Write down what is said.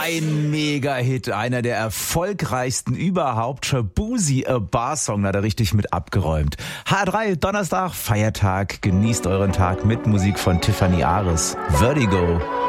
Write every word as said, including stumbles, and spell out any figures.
Ein Mega-Hit, einer der erfolgreichsten überhaupt. Shaboozey, A Bar Song, hat er richtig mit abgeräumt. H drei, Donnerstag, Feiertag. Genießt euren Tag mit Musik von Tiffany Ares. Vertigo.